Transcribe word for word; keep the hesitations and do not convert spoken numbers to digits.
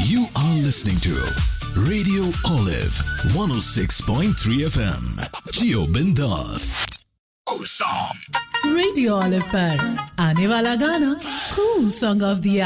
You are listening to Radio Olive one oh six point three F M. Jio Bindas. Awesome. Radio olive पर आने वाला गाना cool song of the